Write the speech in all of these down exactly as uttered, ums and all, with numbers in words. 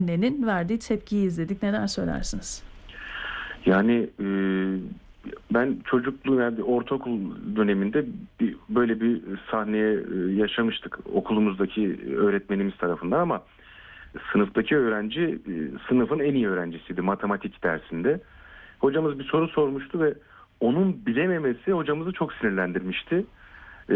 annenin verdiği tepkiyi izledik. Neler söylersiniz? Yani e, ben çocukluğum, yani ortaokul döneminde bir, böyle bir sahneye e, yaşamıştık okulumuzdaki öğretmenimiz tarafından, ama sınıftaki öğrenci e, sınıfın en iyi öğrencisiydi matematik dersinde. Hocamız bir soru sormuştu ve onun bilememesi hocamızı çok sinirlendirmişti. Ee,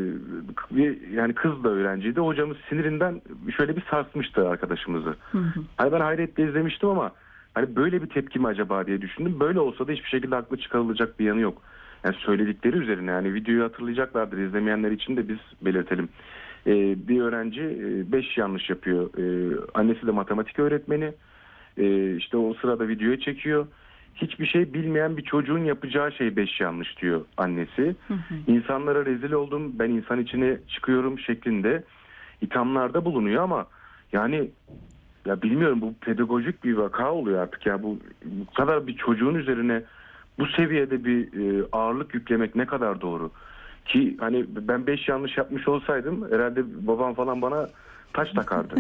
yani kız da öğrenciydi. Hocamız sinirinden şöyle bir sarsmıştı arkadaşımızı. Hı hı. Hani ben hayretle izlemiştim ama hani böyle bir tepki mi acaba diye düşündüm. Böyle olsa da hiçbir şekilde haklı çıkarılacak bir yanı yok. Yani söyledikleri üzerine, yani videoyu hatırlayacaklardır. İzlemeyenler için de biz belirtelim. Ee, bir öğrenci beş yanlış yapıyor. Ee, annesi de matematik öğretmeni. Ee, işte o sırada videoya çekiyor. Hiçbir şey bilmeyen bir çocuğun yapacağı şey beş yanlış diyor annesi. Hı hı. İnsanlara rezil oldum, ben insan içine çıkıyorum şeklinde ithamlarda bulunuyor, ama yani ya bilmiyorum, bu pedagojik bir vaka oluyor artık ya. Bu, bu kadar bir çocuğun üzerine bu seviyede bir e, ağırlık yüklemek ne kadar doğru? Ki hani ben beş yanlış yapmış olsaydım herhalde babam falan bana taş takardı.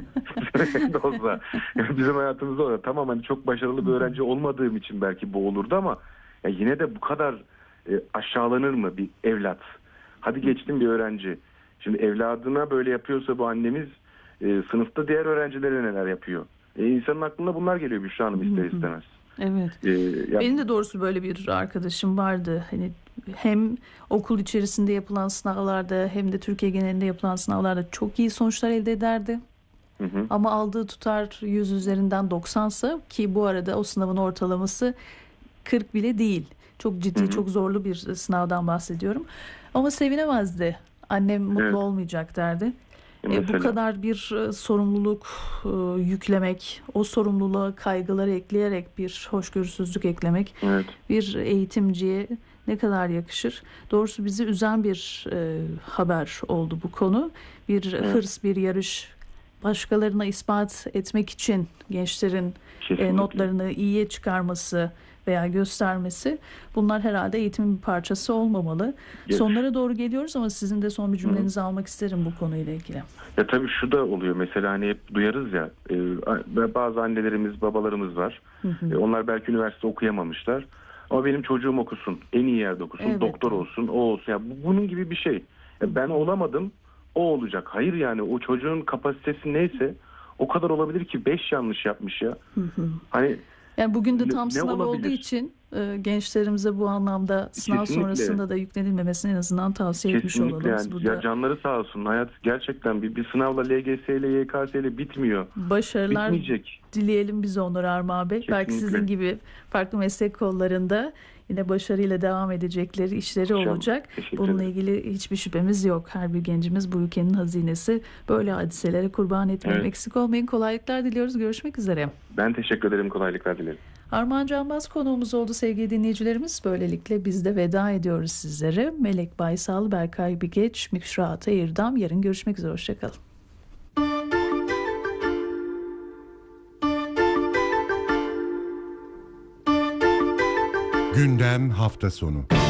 Olsa. Yani bizim hayatımızda oluyor. Tamam, hani çok başarılı bir öğrenci olmadığım için belki bu olurdu, ama ya yine de bu kadar e, aşağılanır mı bir evlat? Hadi geçtim bir öğrenci. Şimdi evladına böyle yapıyorsa bu annemiz, e, sınıfta diğer öğrencilere neler yapıyor? E, insanın aklına bunlar geliyor Büşra Hanım, ister istemez. Evet. Ee, ya... Benim de doğrusu böyle bir arkadaşım vardı. Hani hem okul içerisinde yapılan sınavlarda hem de Türkiye genelinde yapılan sınavlarda çok iyi sonuçlar elde ederdi. Hı hı. Ama aldığı tutar yüz üzerinden doksansa, ki bu arada o sınavın ortalaması kırk bile değil. Çok ciddi, Hı hı. çok zorlu bir sınavdan bahsediyorum. Ama sevinemezdi. Annem mutlu Evet. olmayacak derdi. E, E, bu kadar bir e, sorumluluk e, yüklemek, o sorumluluğa kaygıları ekleyerek bir hoşgörüsüzlük eklemek, evet. bir eğitimciye ne kadar yakışır? Doğrusu bizi üzen bir e, haber oldu bu konu. Bir Evet. hırs, bir yarış, başkalarına ispat etmek için gençlerin e, notlarını iyiye çıkarması veya göstermesi, bunlar herhalde eğitimin bir parçası olmamalı. Evet. Sonlara doğru geliyoruz ama sizin de son bir cümlenizi Hı. almak isterim bu konuyla ilgili. Ya tabii şu da oluyor mesela, hani hep duyarız ya, e, bazı annelerimiz, babalarımız var. Hı hı. E, onlar belki üniversite okuyamamışlar. Ama benim çocuğum okusun, en iyi yerde okusun, evet, doktor olsun, o olsun. Ya bu, bunun gibi bir şey. Ya ben olamadım, o olacak. Hayır, yani o çocuğun kapasitesi neyse o kadar olabilir ki beş yanlış yapmış ya. Hı hı. Hani yani bugün de tam ne, sınav ne olduğu için e, gençlerimize bu anlamda sınav Kesinlikle. sonrasında da yüklenilmemesini en azından tavsiye Kesinlikle etmiş olalım. Yani. Burada... Ya canları sağ olsun. Hayat gerçekten bir, bir sınavla, L G S ile, Y K S ile bitmiyor. Başarılar Bitmeyecek. dileyelim biz Onur Armağan Bey. Kesinlikle. Belki sizin gibi farklı meslek kollarında yine başarıyla devam edecekleri işleri Hocam, olacak. Bununla ilgili hiçbir şüphemiz yok. Her bir gencimiz bu ülkenin hazinesi. Böyle hadiselere kurban etmeyin. Evet. Eksik olmayın. Kolaylıklar diliyoruz. Görüşmek üzere. Ben teşekkür ederim. Kolaylıklar dilerim. Armağan Canbaz konuğumuz oldu sevgili dinleyicilerimiz. Böylelikle biz de veda ediyoruz sizlere. Melek Baysal, Berkay Bigeç, Müşra Atayırdam. Yarın görüşmek üzere. Hoşçakalın. Gündem hafta sonu.